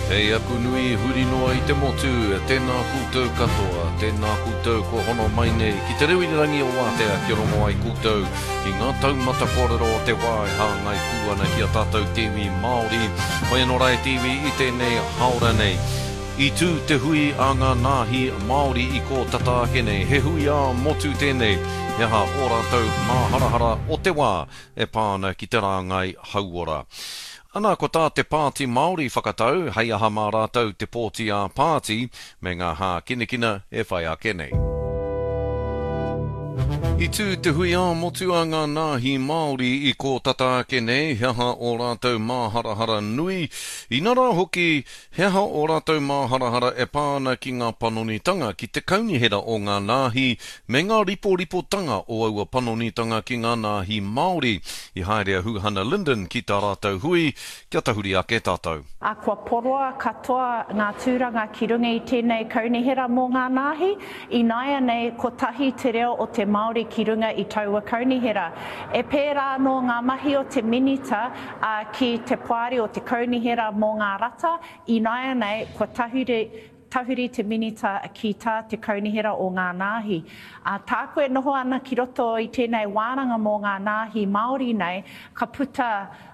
Hei aku nui huri noa I te motu, tēnā koutou katoa, tēnā koutou ko hono mai nei, ki te rewirangi o Wātea ki rongo ai koutou, I ngā taumata kōrero o te wai, hāngai kūana ki a tātou tiwi Māori, mai anō rai tiwi I tēnei haora nei. I tū te hui a ngā nāhi Māori I ko tata ake nei, he hui a motu tēnei, he ha o rātou māharahara o te wā, e pāna ki te rāngai hauora. Ana ko tā te pāti Māori whakatau, hei aha mā rātou te pōti a pāti, me ngā hā kinekina e whai ake nei. I tū te hui a motu a ngā nāhi Māori I ko tata ake nei, he aha o rātou māharahara nui. I nara hoki, he aha o rātou māharahara e pāna ki ngā panonitanga ki te kaunihera o ngā nāhi, me ngā ripo-ripotanga o aua panonitanga ki ngā nāhi Māori. I haerea Huhana Linden ki tā rātou hui, kia tahuri ake tātou. A kua poroa katoa ngā tūranga ki runga I tēnei kaunihera mō ngā nāhi, I naia nei ko tahi te reo o te Māori ki runga I taua kaunihera. E pērā no ngā mahi o te minita ki te poari o te kaunihera mō ngā rata, I naia nei ko tahuri te minita ki tā te kaunihera o ngā nāhi. Tā koe noho ana ki roto I tēnei wānanga mō ngā nāhi Māori nei, ka puta